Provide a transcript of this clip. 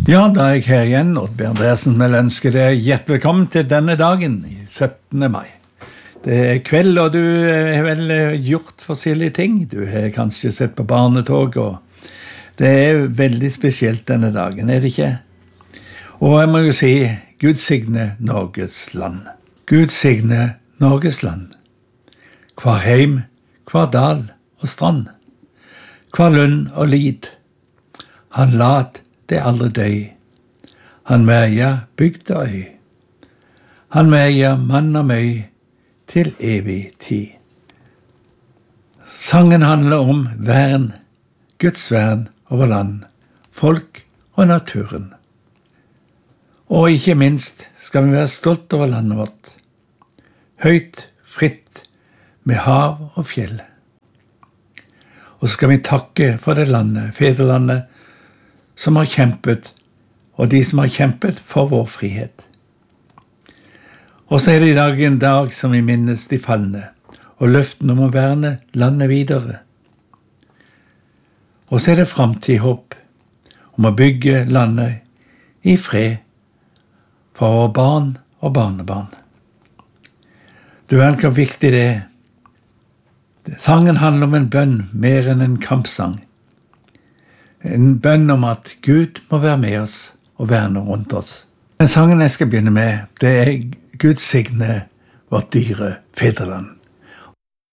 Ja, da er jeg her igjen, Oddbjørn Andreassen vil ønske deg hjertelig velkommen til denne dagen, 17. mai. Det er kveld, og du har vel gjort forskjellige ting. Du har kanskje sett på barnetog, og det er veldig spesielt denne dagen, er det ikke? Og jeg må jo si, Gud signe Norges land. Gud signe Norges land. Hver heim, hver dal og strand. Hver lund og lid. Han lat det aldri døy. Han merja bygd og øy. Han merja mann og møy til evig tid. Sangen handler om vern, Guds vern over land, folk og naturen. Og ikke minst skal vi være stolt over landet vårt. Høyt, fritt, med hav og fjell. Og så skal vi takke for det landet, fedrelandet, som har kjempet, og de som har kjempet for vår frihet. Og så er det i dag en dag som vi minnes de falne, og løften om å verne landet videre. Og så er det fremtidshåp om å bygge landet i fred for våre barn og barnebarn. Du vet hvor viktig det er. Sangen handler om en bønn mer enn en kampsang. En bønn om at Gud må være med oss og verne rundt oss. Den sangen jeg skal begynne med, det er Gud signe vårt dyre fedreland.